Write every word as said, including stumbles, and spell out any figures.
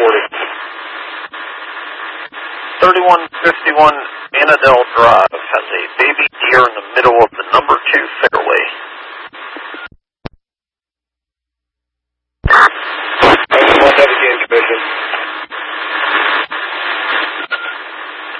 forty. thirty-one fifty-one Annadel Drive has a baby deer in the middle of the number two